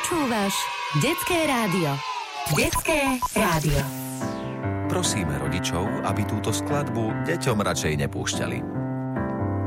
Počúvaš Detské rádio. Detské rádio. Prosíme rodičov, aby túto skladbu deťom radšej nepúšťali.